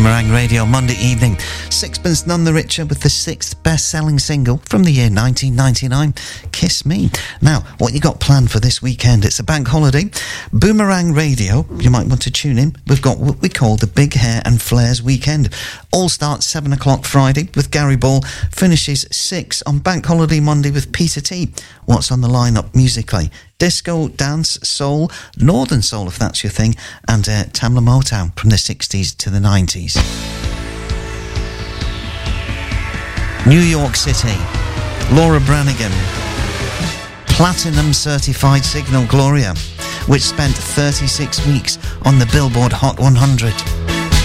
Boomerang Radio Monday evening. Sixpence None the Richer with the 6th best-selling single from the year 1999, Kiss Me. Now, what you got planned for this weekend? It's a bank holiday. Boomerang Radio, you might want to tune in. We've got what we call the Big Hair and Flares Weekend. All starts 7 o'clock Friday with Gary Ball, finishes 6 on bank holiday Monday with Peter T. What's on the lineup musically? Disco, dance, soul, northern soul if that's your thing, and Tamla Motown from the 60s to the 90s. New York City, Laura Branigan, Platinum Certified Signal Gloria, which spent 36 weeks on the Billboard Hot 100.